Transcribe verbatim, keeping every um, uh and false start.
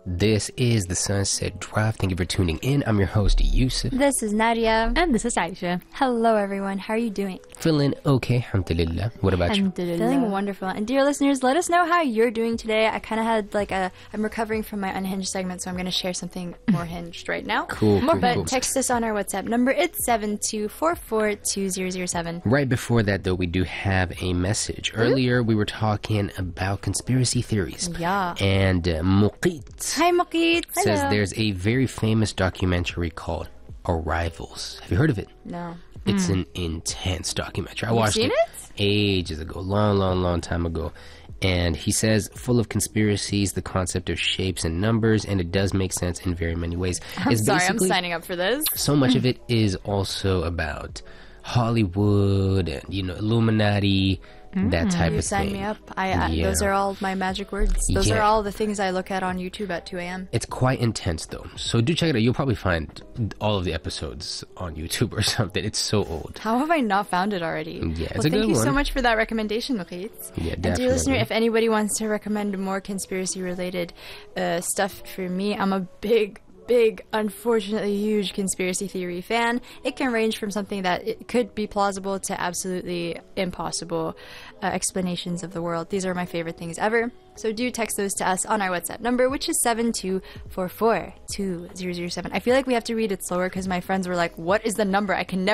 This is the Sunset Drive. Thank you for tuning in. I'm your host, Yusuf. This is Nadia. And this is Aisha. Hello, everyone. How are you doing? Feeling okay, alhamdulillah. What about you? Feeling wonderful. And dear listeners, let us know how you're doing today. I kind of had like a, I'm recovering from my unhinged segment, so I'm going to share something more hinged right now. Cool, cool, But cool. text us on our WhatsApp number. It's seven two four four two zero zero seven. Right before that, though, we do have a message. Earlier, we were talking about conspiracy theories. Yeah. And uh, Muqit Hi, Muqit. says there's a very famous documentary called Arrivals. Have you heard of it? No. It's an intense documentary. I You've watched seen it, it? ages ago, long, long, long time ago. And he says, full of conspiracies, the concept of shapes and numbers, and it does make sense in very many ways. I'm It's sorry, I'm basically- signing up for this. So much of it is also about Hollywood and, you know, Illuminati, that type You of sign thing. me up. I, I Yeah. Those are all my magic words. Those Yeah. are all the things I look at on YouTube at two a.m. It's quite intense, though. So do check it out. You'll probably find all of the episodes on YouTube or something. It's so old. How have I not found it already? Yeah, it's well, a thank good you so one. much for that recommendation, Muqit. Yeah, And dear listener, definitely. if anybody wants to recommend more conspiracy-related uh, stuff for me, I'm a big, big, unfortunately huge conspiracy theory fan. It can range from something that it could be plausible to absolutely impossible uh, explanations of the world. These are my favorite things ever. So do text those to us on our WhatsApp number, which is seven two four four two zero zero seven. I feel like we have to read it slower because my friends were like, what is the number? I can never